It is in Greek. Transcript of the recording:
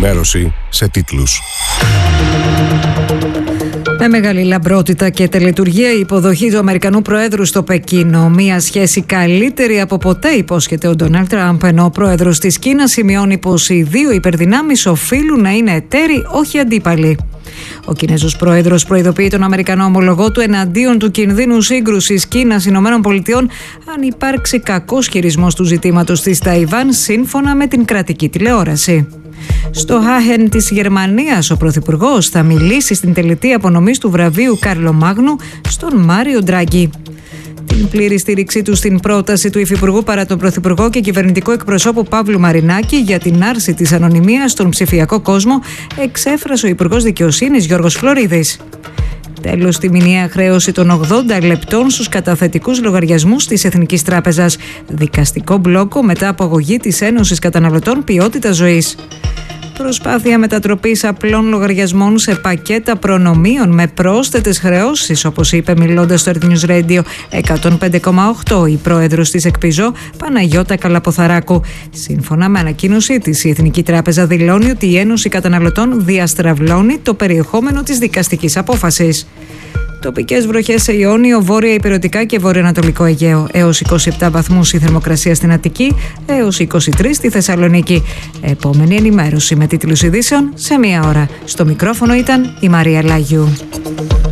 ενημέρωση σε τίτλους. Με μεγάλη λαμπρότητα και τελετουργία η υποδοχή του Αμερικανού Προέδρου στο Πεκίνο. Μια σχέση καλύτερη από ποτέ, υπόσχεται ο Ντόναλντ Τραμπ, ενώ ο Πρόεδρος της Κίνας σημειώνει πως οι δύο υπερδυνάμεις οφείλουν να είναι εταίροι, όχι αντίπαλοι. Ο Κινέζος Πρόεδρος προειδοποιεί τον Αμερικανό ομολογό του εναντίον του κινδύνου σύγκρουσης Κίνας-ΗΠΑ αν υπάρξει κακός χειρισμός του ζητήματος της Ταϊβάν, σύμφωνα με την κρατική τηλεόραση. Στο Χάχεν της Γερμανίας, ο Πρωθυπουργός θα μιλήσει στην τελετή απονομής του βραβείου Κάρλο Μάγνου στον Μάριο Ντράγκη. Την πλήρη στήριξή του στην πρόταση του Υφυπουργού παρά τον Πρωθυπουργό και κυβερνητικό εκπροσώπου Παύλου Μαρινάκη για την άρση της ανωνυμίας στον ψηφιακό κόσμο εξέφρασε ο Υπουργός Δικαιοσύνης Γιώργος Φλωρίδης. Τέλος, τη μηνιαία χρέωση των 80 λεπτών στους καταθετικούς λογαριασμούς της Εθνικής Τράπεζας. Δικαστικό μπλόκο μετά από αγωγή της Ένωσης Καταναλωτών Ποιότητας Ζωής. Προσπάθεια μετατροπής απλών λογαριασμών σε πακέτα προνομίων με πρόσθετες χρεώσεις, όπως είπε μιλώντας στο Earth News Radio 105,8 η πρόεδρος της ΕΚΠΙΖΟ Παναγιώτα Καλαποθαράκου. Σύμφωνα με ανακοίνωσή της, η Εθνική Τράπεζα δηλώνει ότι η Ένωση Καταναλωτών διαστραβλώνει το περιεχόμενο της δικαστικής απόφασης. Τοπικές βροχές σε Ιόνιο, βόρεια υπηρετικά και βορειοανατολικό Αιγαίο. Έως 27 βαθμούς η θερμοκρασία στην Αττική, έως 23 στη Θεσσαλονίκη. Επόμενη ενημέρωση με τίτλους ειδήσεων σε 1 ώρα. Στο μικρόφωνο ήταν η Μαρία Λάγιου.